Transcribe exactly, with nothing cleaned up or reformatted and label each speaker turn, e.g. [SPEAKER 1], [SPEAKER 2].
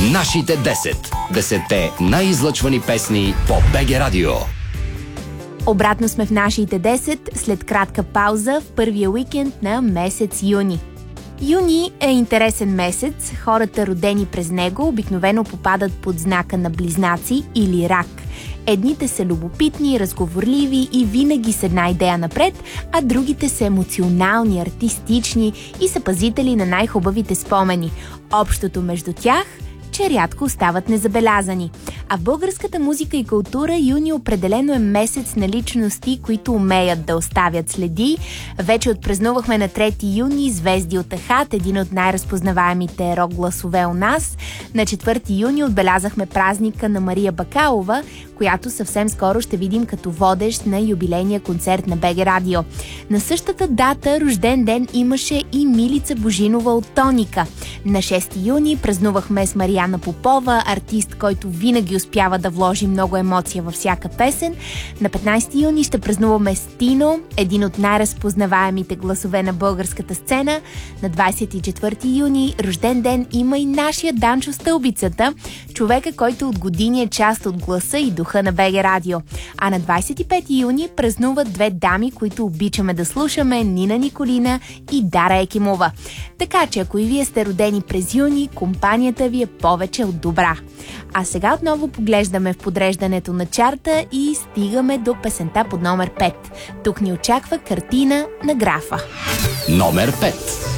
[SPEAKER 1] Нашите десет. Десетте най-излъчвани песни по БГ Радио.
[SPEAKER 2] Обратно сме в нашите десет след кратка пауза в първия уикенд на месец юни. Юни е интересен месец. Хората, родени през него, обикновено попадат под знака на Близнаци или Рак. Едните са любопитни, разговорливи и винаги с една идея напред, а другите са емоционални, артистични и са пазители на най-хубавите спомени. Общото между тях – че рядко остават незабелязани. А в българската музика и култура юни определено е месец на личности, които умеят да оставят следи. Вече отпразнувахме на трети юни Звезди от Ахат, един от най-разпознаваемите рок гласове у нас. На четвърти юни отбелязахме празника на Мария Бакалова, която съвсем скоро ще видим като водещ на юбилейния концерт на БГ Радио. На същата дата рожден ден имаше и Милица Божинова от Тоника. На шести юни празнувахме с Мариана Попова, артист, който винаги успява да вложи много емоция във всяка песен. На петнайсети юни ще празнуваме с Тино, един от най-разпознаваемите гласове на българската сцена. На двайсет и четвърти юни рожден ден има и нашия Данчо Стълбицата, човека, който от години е част от гласа и духа на БГ Радио. А на двайсет и пети юни празнуват две дами, които обичаме да слушаме, Нина Николина и Дара Екимова. Така че, ако и вие сте родени през юни, компанията ви е повече от добра. А сега отново поглеждаме в подреждането на чарта и стигаме до песента под номер пет. Тук ни очаква Картина на Графа.
[SPEAKER 1] Номер пет.